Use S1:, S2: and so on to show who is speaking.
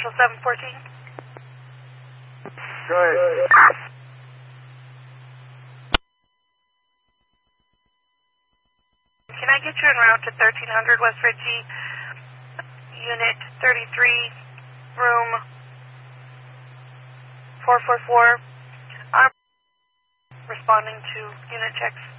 S1: Marshall 714.
S2: Good.
S1: Can I get you en route to 1300 West Ritchie, Unit 33, Room 444? I'm responding to unit checks.